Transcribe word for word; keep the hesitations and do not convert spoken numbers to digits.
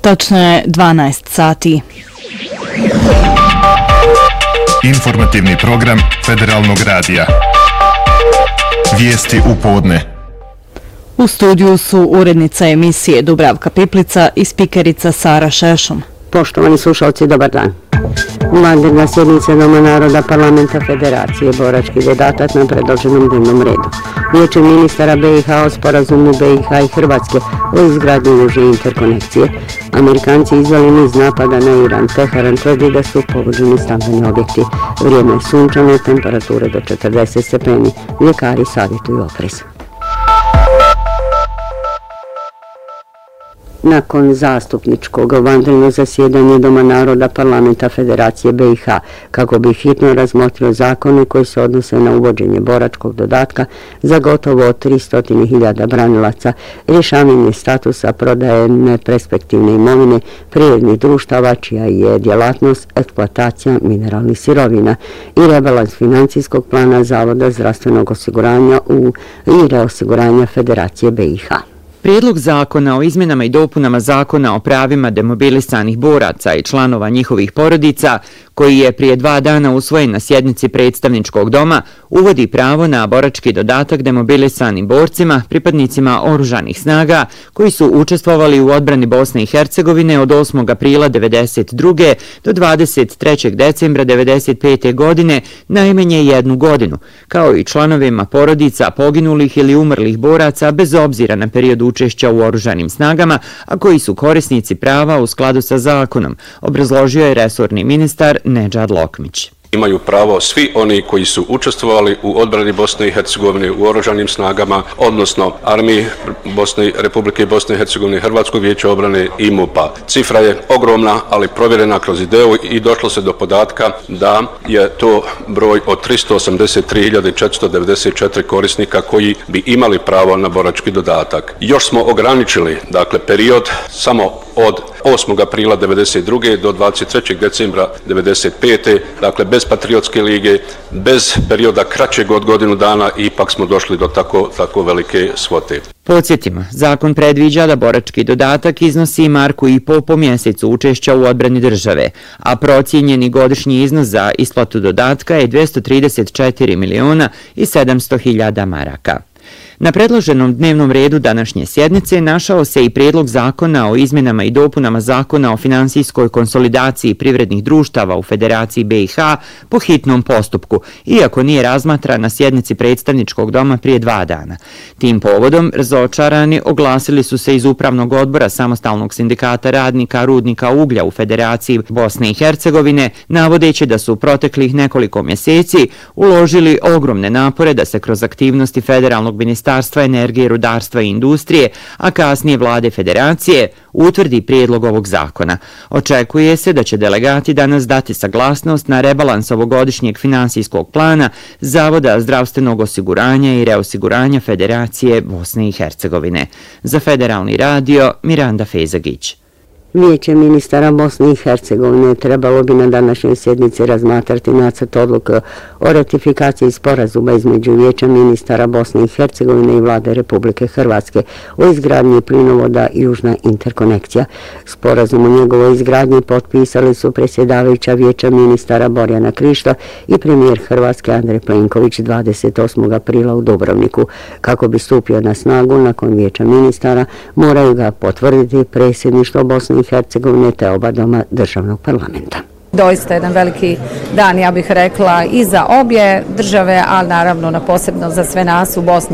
Tačno je dvanaest sati. Informativni program Federalnog radija. Vijesti u podne. U studiju su urednica emisije Dubravka Piplica i spikerica Sara Šešum. Poštovani slušalci, dobar dan. Vanredna sjednica Doma naroda Parlamenta Federacije borački dodatak na predloženom dnevnom redu. Vijeće ministara B i H o sporazumu B i H i Hrvatske o izgradnji južne interkonekcije. Amerikanci izveli niz napada na Iran. Teheran tvrdi da su pogođeni stambeni objekti. Vrijeme je sunčano, temperature do četrdeset stepeni. Ljekari savjetuju oprez. Nakon zastupničkog vanrednog zasjedanja Doma naroda Parlamenta Federacije B i H, kako bi hitno razmotrio zakone koji se odnose na uvođenje boračkog dodatka za gotovo tristo hiljada branilaca, rješavanje statusa prodaje neperspektivne imovine privrednih društava čija je djelatnost eksploatacija mineralnih sirovina i rebalans financijskog plana Zavoda zdravstvenog osiguranja u i reosiguranja Federacije B i H. Prijedlog zakona o izmjenama i dopunama zakona o pravima demobilisanih boraca i članova njihovih porodica, koji je prije dva dana usvojen na sjednici predstavničkog doma, uvodi pravo na borački dodatak demobilisanim borcima, pripadnicima oružanih snaga, koji su učestvovali u odbrani Bosne i Hercegovine od osmog aprila devedeset druge do dvadeset trećeg decembra devedeset pete godine najmanje jednu godinu, kao i članovima porodica poginulih ili umrlih boraca bez obzira na period učešća u oružanim snagama, a koji su korisnici prava u skladu sa zakonom, obrazložio je resorni ministar Nedžad Lokmić. Imaju pravo svi oni koji su učestvovali u odbrani Bosne i Hercegovine u oružanim snagama, odnosno Armiji Bosne, Republike Bosne i Hercegovine, Hrvatskog vijeća obrane i MUP-a. Cifra je ogromna, ali provjerena kroz ideu i došlo se do podatka da je to broj od tristo osamdeset tri hiljade četiristo devedeset četiri korisnika koji bi imali pravo na borački dodatak. Još smo ograničili, dakle, period samo od osmog aprila devedeset druge do dvadeset trećeg decembra devedeset pete dakle bez Patriotske lige, bez perioda kraćeg od godinu dana, ipak smo došli do tako, tako velike svote. Podsjetimo, zakon predviđa da borački dodatak iznosi marku i pol po mjesecu učešća u odbrani države, a procijenjeni godišnji iznos za isplatu dodatka je dvjesto trideset četiri miliona i sedamsto hiljada maraka. Na predloženom dnevnom redu današnje sjednice našao se i prijedlog zakona o izmjenama i dopunama zakona o finansijskoj konsolidaciji privrednih društava u Federaciji B i H po hitnom postupku, iako nije razmatran na sjednici predstavničkog doma prije dva dana. Tim povodom razočarani oglasili su se iz Upravnog odbora Samostalnog sindikata radnika rudnika uglja u Federaciji Bosne i Hercegovine, navodeći da su u proteklih nekoliko mjeseci uložili ogromne napore da se kroz aktivnosti Federalnog ministarstva energije, rudarstva i industrije, a kasnije vlade Federacije, utvrdi prijedlog ovog zakona. Očekuje se da će delegati danas dati saglasnost na rebalans ovogodišnjeg finansijskog plana Zavoda zdravstvenog osiguranja i reosiguranja Federacije Bosne i Hercegovine. Za Federalni radio, Miranda Fezagić. Vijeće ministara Bosne i Hercegovine trebalo bi na današnjoj sjednici razmatrati nacrt odluke o ratifikaciji sporazuma između Vijeća ministara Bosne i Hercegovine i vlade Republike Hrvatske o izgradnji plinovoda Južna interkonekcija. Sporazum o njegovoj izgradnji potpisali su predsjedavajuća Vijeća ministara Borjana Krišto i premijer Hrvatske Andrej Plenković dvadeset osmog aprila u Dubrovniku. Kako bi stupio na snagu nakon Vijeća ministara, moraju ga potvrditi predsjedništvo Bosne i Hercegovine te oba doma državnog parlamenta. Doista jedan veliki dan, ja bih rekla, i za obje države, ali naravno na posebno za sve nas u Bosni